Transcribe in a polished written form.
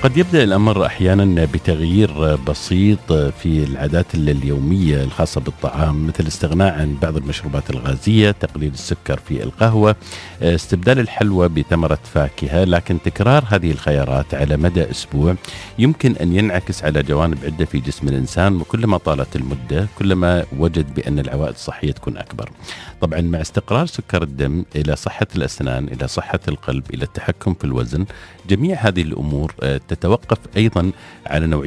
قد يبدأ الأمر أحيانا بتغيير بسيط في العادات اليومية الخاصة بالطعام، مثل الاستغناء عن بعض المشروبات الغازية، تقليل السكر في القهوة، استبدال الحلوى بثمرة فاكهة. لكن تكرار هذه الخيارات على مدى أسبوع يمكن أن ينعكس على جوانب عدة في جسم الإنسان، وكلما طالت المدة كلما وجد بأن العوائد الصحية تكون أكبر. طبعا مع استقرار سكر الدم إلى صحة الأسنان، إلى صحة القلب، إلى التحكم في الوزن، جميع هذه الأمور تتوقف أيضا على نوعية